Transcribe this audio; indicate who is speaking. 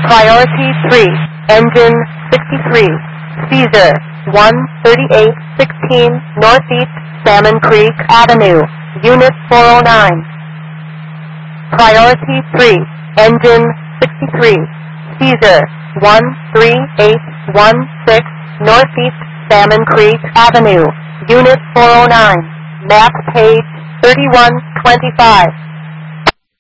Speaker 1: Priority 3, Engine 63, Caesar 13816 Northeast Salmon Creek Avenue, Unit 409. Priority 3, Engine 63, Caesar 13816 Northeast Salmon Creek Avenue, Unit 409. Map page 3125.